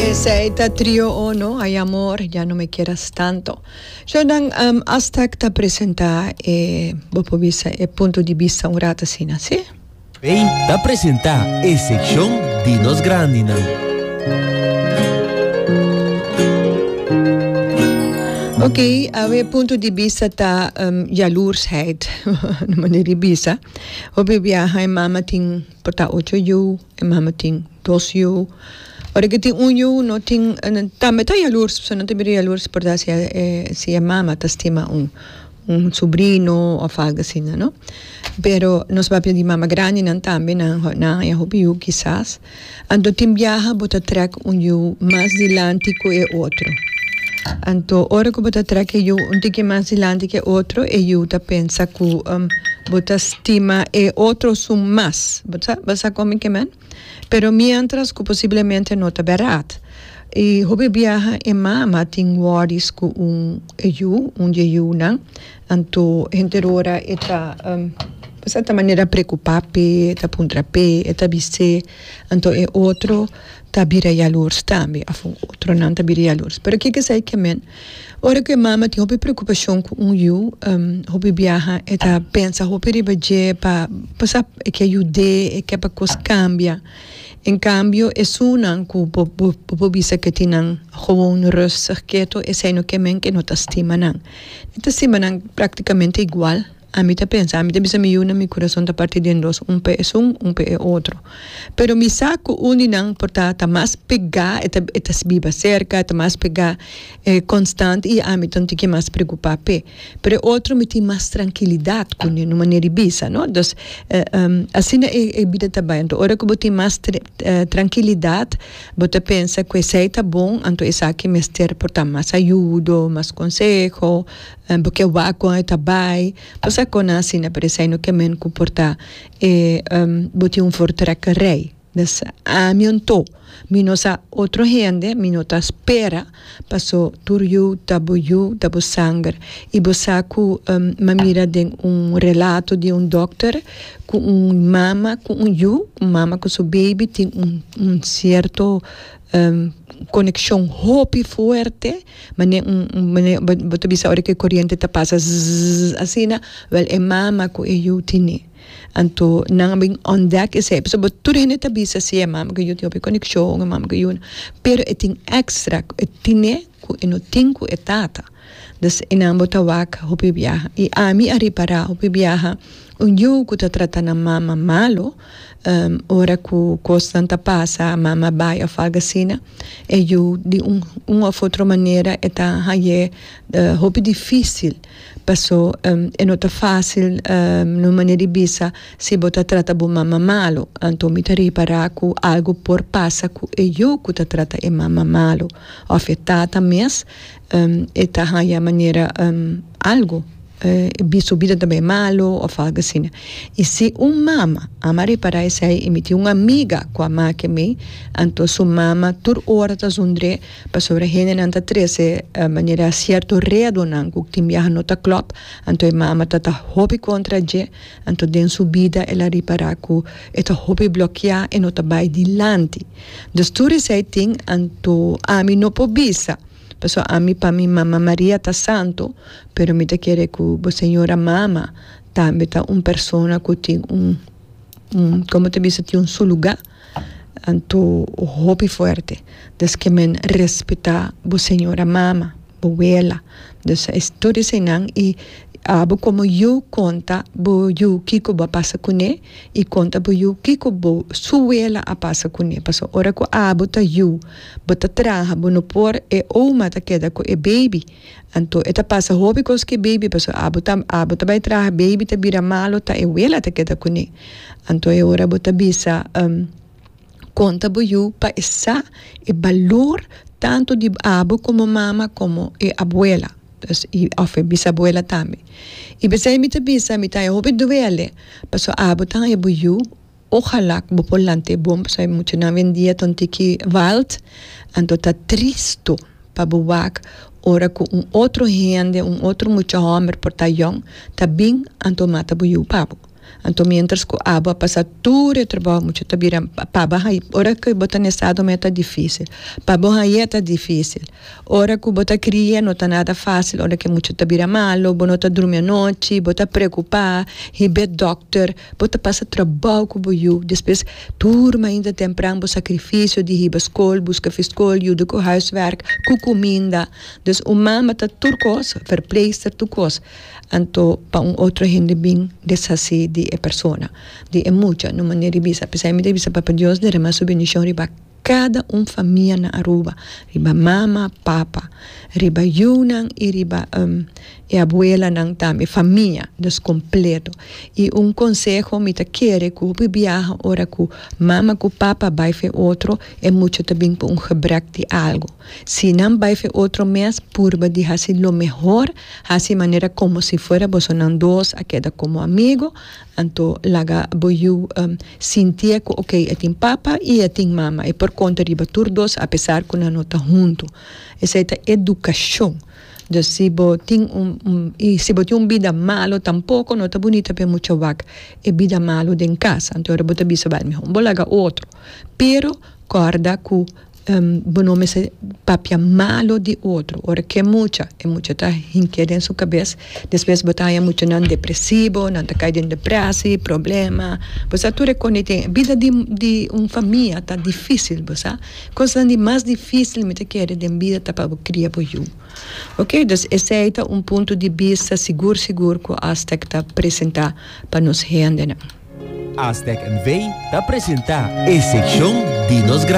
Ese trio o no, hay amor, ya no me quieras tanto. Yo dan hasta que te presenta visa punto de vista un rato assim, sì? Bem, te presenta e section Dinos Grandina. Ok, ave punto di vista ta jaloersheid, de manier die bisa. Hobby viaja en mama ting porta 8 euro, en mama ting 2 euro. Ora que ting 1 euro, no ting, também tá jaloers, so não te biri jaloers porta se a mama ta estima un sobrino o algo assim, no? Pero nos va a mama grande nan também na ya hobby you quizás. Ando tim viaja bota track 1 euro mais dilante que outro. Então, ora que você traz eu um pouquinho mais dilante que outro, e eu pensa que você estima e outros são mais. Você como que man? Pero mientras que possivelmente não está barato. E hobby viaja e mama tem worries que eu não. Então, gente ora está essa maneira preocupar pe, está puntra pe, está bise. Então, e outro tá bira jaloers também, outro não tá bira jaloers. Pero que sei que men, ora que mama tem hobby preocupação com hobby viaja, e tá pensa hobby ribaje pa passar que ajude e que para cos cambia. Em cambio, é sunan que o bisa que tinang gewoon rustig quieto, e sei no que men que não tá estima não. Não tá estima não praticamente igual. A mí te pensa, a mí te bisa mi una, mi corazón está partido en dos, un pé es un pé es otro. Pero mi saco uninang porta está más pegada, está viva cerca, está más pegada, constante, y a mí tanto que más preocupa pe. Pero otro me tiene más tranquilidad con una manera bisa, ¿no? Entonces, así es vida también. Entonces, ahora que vos tienes más tranquilidad, vos te pensa que sei está bom, entonces esa que me esté porta más ayuda, más consejo, porque va con está bem. Pasa con así, parece no que me comporta bote un fortrack rei. Des a mi onto, mi no sa otro gente, mi no ta espera, paso turyu, tabu sangue. E bosa ku mamira de relato de doctor, com mama, com mama com seu baby, tem certo conexão hopi forte, mas você bisa hora que corrente ta passa assim, well é mama com eu tine. Então não bem ondak é sempre, sobre tudo ele ta bisa se é mama que eu tenho conexão, mama que eu, pero é tem extra, é tine com e no tinco é tata. Das inang botawak hopi viaja e a mim a reparar hopi viaja eu que tá tratando a mama malo, ora que constante passa a mama vai a falgacina, e eu de uma ou outra maneira está aí hopi difícil, passou é não tá fácil numa maneira bisa se bota trata a mama malo, então me tá reparar que algo por passa que eu que tá trata a mama malo, afetada mesmo, está aí a maneira algo subida também malo ou algo assim. E se mama amare para essa emitir uma amiga com a mãe que me, então sua mama tur hora tá zundre para sobre gente não tá treze maneira certo redo não que tem viaja não tá club, então a mama tá hobby contra je, então den subida ela repara que eta hobby bloquear e não tá vai dilante. Dos turis aí tem então a mim não pobisa. Pessoal, a mim para mim mamma Maria tá santo, pero me te quer que a senhora mama também tá persona que tem como te disse, tem seu lugar, então o hobby forte, des que men respeitar a senhora mama, a abuela, des história senang e abo como eu conta, bo eu kiko ba passa com ele e conta bo eu kiko bo suela a passa com ele. Passo ora ko abo ta eu, bota traha bo no por e uma ta queda ko e baby. Anto eta passa hobby cos que baby, passo abo ta vai traha baby ta bira malo ta e wela ta queda com ele. Anto e ora bota bisa conta bo eu pa essa e valor tanto de abo como mama como e abuela. E of bisabuela também. E pensei me tá eu hobby duele, passo abotan e buiu, ojalá bo polante bom, sai muito na vendia tontiki wald, ando tá tristo pa buak, ora com outro gente, outro muito homem por tá young, tá bem ando mata buiu pabo. Então, mientras que a água passa tudo o trabalho, muito tabira, para hora que bota no estado é tá difícil, para aí tá difícil, hora que bota cria não tá nada fácil, hora que muito tabira malo, não tá dormir à noite, bota preocupar, ribe doctor, bota passa trabalho com o depois turma ainda temprano, sacrifício de riba escola, busca fiscal, ajuda com huiswerk, com comida, dus o mama tá tudo coisa, verpleegster tudo coisa. Então, para outro gente bem desassi de persona, de muita, no maneira de bisa, apesar de bisa para Deus de remar sua bendição riba cada família na Aruba, riba mama, papa, riba yunan e riba e abuela nang tam, e família descompleto. E consejo me te quer que viaja ora que mama que papa vai fe outro é muito também por gebrek de algo. Se não vai fe outro mês, purba de hacer lo mejor, hacer maneira como se fuera vos sonan dos, a queda como amigo, então laga boyu sentir que ok, é tem papa e é tem mama, e por conta riba tur dos, apesar que não tá junto. Essa é a educação. Dus se você tem vida malo, tampouco não está bonita para muito vaca. É vida malo em casa. Então, eu vou bisa vai me laga outro. Pero, corda que bonome se papia malo de outro. Ora que é muita tá inquieta em sua cabeça. Depois botar muito não depressivo, não tá caindo em depressão, problema. Você tudo reconhece. Vida de família tá difícil, você. Coisa de mais difícil me te quer de vida tá para criar por you. Ok, então esse é ponto de vista seguro que a Aztec está apresentar para nos render. Aztec NV está apresentar a secção de nos